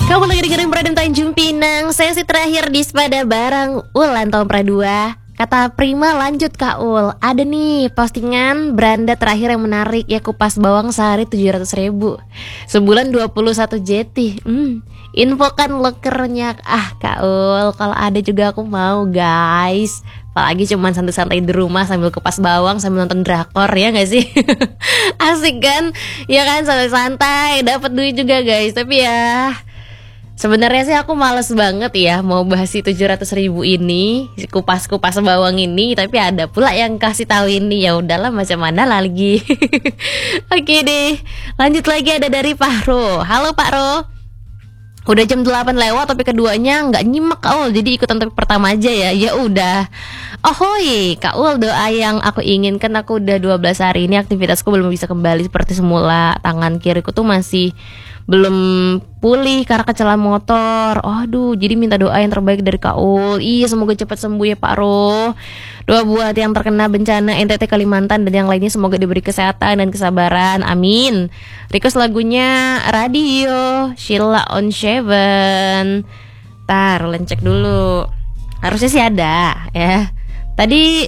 Kamu lagi dengerin Pradem Tanjung Pinang. Sesi terakhir di Sepada barang Ulan tahun Pradua. Kata Prima lanjut Kak Ul. Ada nih postingan beranda terakhir yang menarik ya, kupas bawang sehari 700.000, sebulan 21 jeti. Infokan lokernya. Kak Ul, kalau ada juga aku mau guys. Apalagi cuman santai-santai di rumah sambil kupas bawang sambil nonton drakor, ya gak sih? Asik kan? Ya kan, santai-santai, dapat duit juga guys. Tapi ya sebenarnya sih aku males banget ya mau bahas si 700.000 ini, si kupas-kupas bawang ini. Tapi ada pula yang kasih tahu ini, ya udahlah macam mana lagi. Oke deh, lanjut lagi ada dari Pak Ro. Halo Pak Ro. Udah jam 8 lewat tapi keduanya nggak nyimak Kak Ul, jadi ikutan topik pertama aja ya. Ya udah. Ohoi Kak Ul, doa yang aku inginkan, aku udah 12 hari ini aktivitasku belum bisa kembali seperti semula. Tangan kiriku tuh masih belum pulih karena kecelakaan motor. Aduh, jadi minta doa yang terbaik dari Kak Ul. Iya, semoga cepat sembuh ya Pak Ro. Doa buat yang terkena bencana NTT Kalimantan dan yang lainnya, semoga diberi kesehatan dan kesabaran. Amin. Request lagunya Radio Sheila on Seven. Ntar lencek dulu. Harusnya sih ada ya. Tadi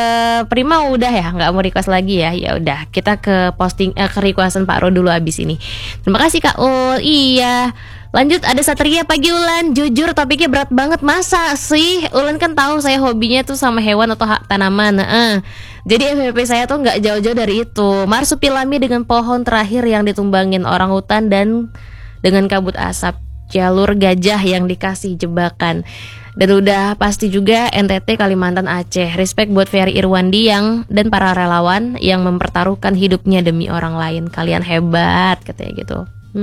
Prima udah ya, nggak mau request lagi ya. Ya udah, kita ke posting ke requestan Pak Ro dulu abis ini. Terima kasih Kak Ul. Iya. Lanjut ada Satria pagi Ulan. Jujur topiknya berat banget, masa sih? Ulan kan tahu saya hobinya tuh sama hewan atau tanaman. Jadi FVP saya tuh nggak jauh-jauh dari itu. Marsupilami dengan pohon terakhir yang ditumbangin orang hutan, dan dengan kabut asap jalur gajah yang dikasih jebakan. Dan udah pasti juga NTT Kalimantan Aceh. Respect buat Ferry Irwandi dan para relawan yang mempertaruhkan hidupnya demi orang lain. Kalian hebat, katanya gitu.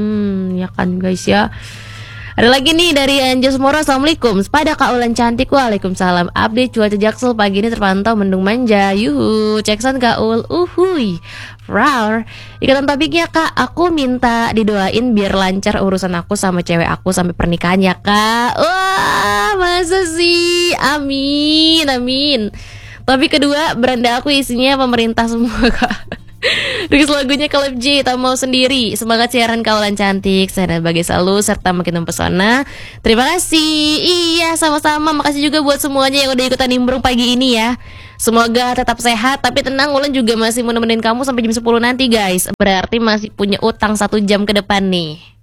Ya kan guys ya. Ada lagi nih dari Anjus Moro. Assalamualaikum. Sepada Kak Ulan cantik. Waalaikumsalam. Update cuaca Jaksel pagi ini terpantau mendung manja. Yuhu. Ceksan Kak Ul. Uhuy. Rar. Ikatan topiknya Kak, aku minta didoain biar lancar urusan aku sama cewek aku sampai pernikahannya Kak. Wah, masa sih? Amin, amin. Topik kedua, beranda aku isinya pemerintah semua Kak. Request lagunya Caleb J, tak mau sendiri. Semangat siaran Kak Ulan cantik, saya bagai selalu serta makin mempesona. Terima kasih. Iya, sama-sama. Makasih juga buat semuanya yang udah ikutan nimbrung pagi ini ya. Semoga tetap sehat. Tapi tenang, Ulan juga masih mau nemenin kamu sampai jam 10 nanti guys. Berarti masih punya utang 1 jam ke depan nih.